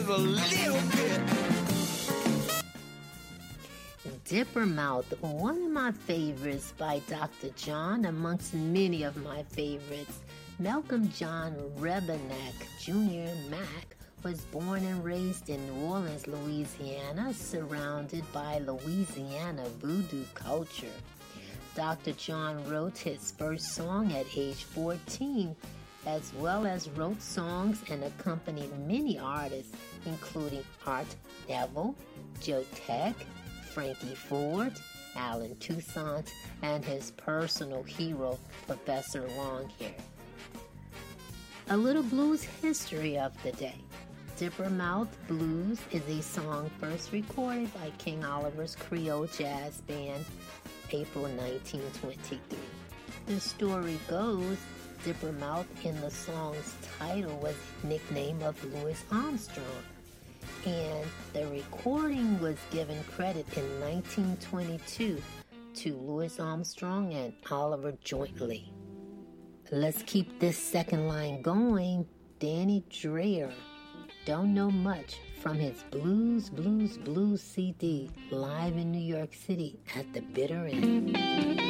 a little bit. Dipper Mouth, one of my favorites by Dr. John, amongst many of my favorites. Malcolm John Rebenak Jr. Mack was born and raised in New Orleans, Louisiana, surrounded by Louisiana voodoo culture. Dr. John wrote his first song at age 14, as well as wrote songs and accompanied many artists, including Art Neville, Joe Tech, Frankie Ford, Alan Toussaint, and his personal hero, Professor Longhair. A little blues history of the day. Dipper Mouth Blues is a song first recorded by King Oliver's Creole Jazz Band, April 1923. The story goes, Dipper Mouth in the song's title was a nickname of Louis Armstrong, and the recording was given credit in 1922 to Louis Armstrong and Oliver jointly. Let's keep this second line going. Danny Dreyer, Don't Know Much, from his Blues CD, live in New York City at the bitter end.